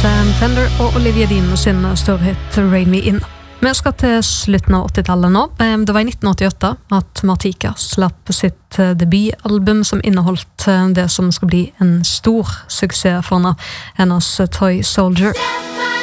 Sam Fender og Olivia Dean sin storhit Rain Me In. Vi skal til slutten av 80-tallet nå. Det var i 1988 at Martika slapp sitt debutalbum som inneholdt det som skal bli en stor suksess for henne, hennes Toy Soldier.